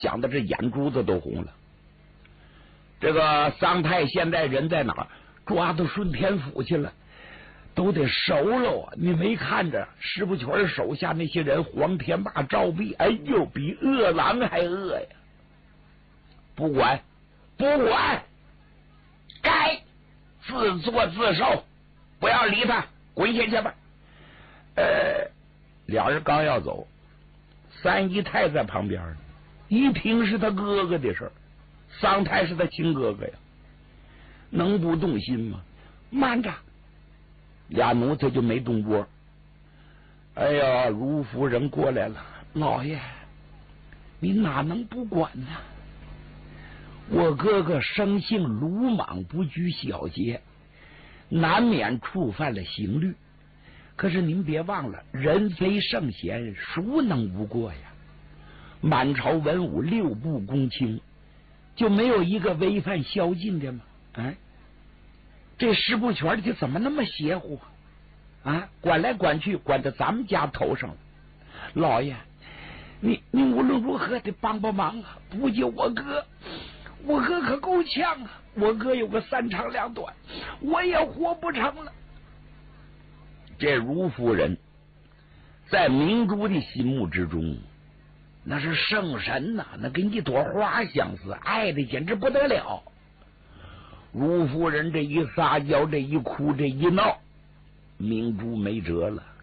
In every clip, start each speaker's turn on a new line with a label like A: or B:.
A: 讲的这眼珠子都红了。这个桑太现在人在哪儿？抓到顺天府去了，都得收了啊！你没看着石不全手下那些人，黄天霸、赵壁，哎呦，比饿狼还饿呀！不管，该自作自受，不要理他，滚下去吧。俩人刚要走，三姨太在旁边，一听是他哥哥的事儿，桑太是他亲哥哥呀，能不动心吗？慢着，俩奴才就没动窝。哎呀，卢夫人过来了，老爷，你哪能不管呢？我哥哥生性鲁莽，不拘小节，难免触犯了刑律。可是您别忘了，人非圣贤，孰能无过呀？满朝文武6部公卿，就没有一个违反宵禁的吗？哎，这石不全就怎么那么邪乎啊？管来管去，管到咱们家头上了。老爷，你无论如何得帮忙啊！不救我哥可够呛啊！我哥有个3长2短，我也活不成了。这卢夫人在明珠的心目之中，那是圣神呐，那跟一朵花相似，爱的简直不得了。卢夫人这一撒娇，这一哭，这一闹，明珠没辙了。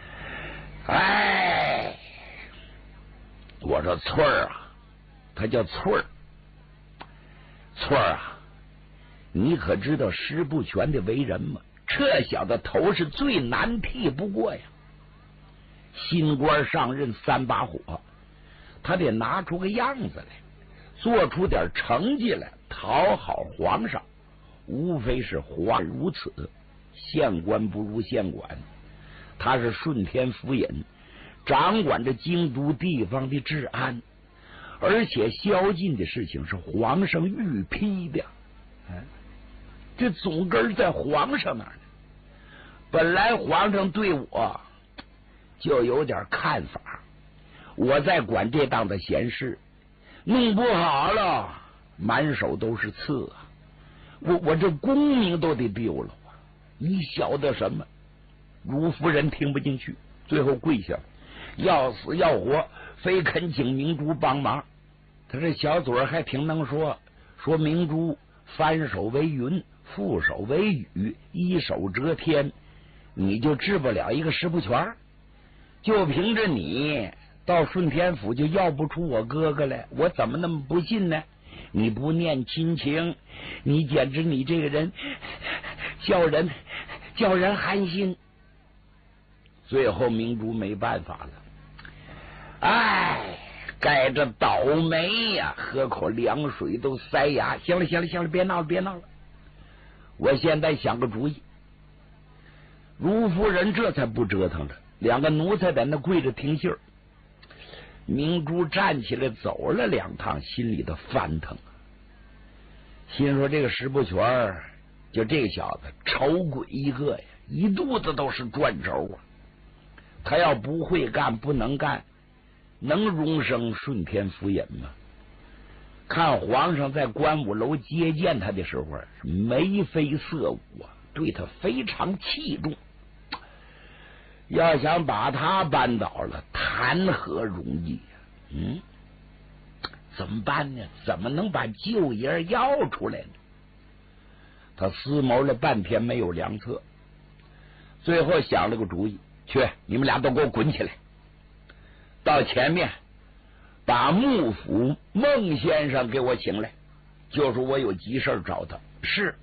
A: 哎，我说翠儿啊，他叫翠儿，翠儿啊，你可知道石不全的为人吗？这小子头是最难剃不过呀。新官上任3把火，他得拿出个样子来，做出点成绩来，讨好皇上。无非是话如此，县官不如县管。他是顺天府尹，掌管着京都地方的治安，而且宵禁的事情是皇上御批的，这总根在皇上那儿呢。本来皇上对我就有点看法，我在管这档子闲事，弄不好了满手都是刺啊！我这功名都得丢了啊！你晓得什么？卢夫人听不进去，最后跪下，要死要活，非恳请明珠帮忙。他这小嘴还挺能说，说明珠翻手为云，覆手为雨，一手遮天，你就治不了一个石不全。就凭着你到顺天府就要不出我哥哥来，我怎么那么不信呢？你不念亲情，你简直你这个人叫人寒心。最后明珠没办法了，哎，该这倒霉呀！喝口凉水都塞牙。行了，别闹了，我现在想个主意。卢夫人这才不折腾了，两个奴才在那跪着听信儿。明珠站起来走了2趟，心里头翻腾，心说这个石不全就这个小子丑鬼一个呀，一肚子都是转轴啊！他要不会干不能干，能荣升顺天府尹吗？看皇上在观武楼接见他的时候眉飞色舞啊，对他非常器重。要想把他扳倒了，谈何容易呀？怎么办呢？怎么能把舅爷要出来呢？他思谋了半天没有良策，最后想了个主意，去，你们俩都给我滚起来，到前面把幕府孟先生给我请来，就说我有急事找他。是，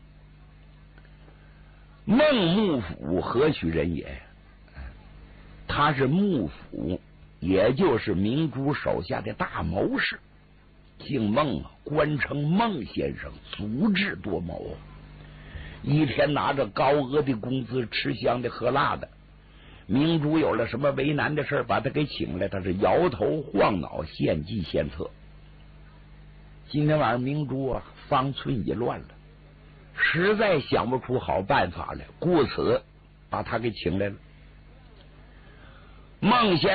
A: 孟幕府何许人也？他是幕府，也就是明珠手下的大谋士，姓孟，官称孟先生，足智多谋，一天拿着高额的工资，吃香的喝辣的。明珠有了什么为难的事，把他给请来，他是摇头晃脑，献计献策。今天晚上明珠啊，方寸已乱了，实在想不出好办法来，故此把他给请来了。孟先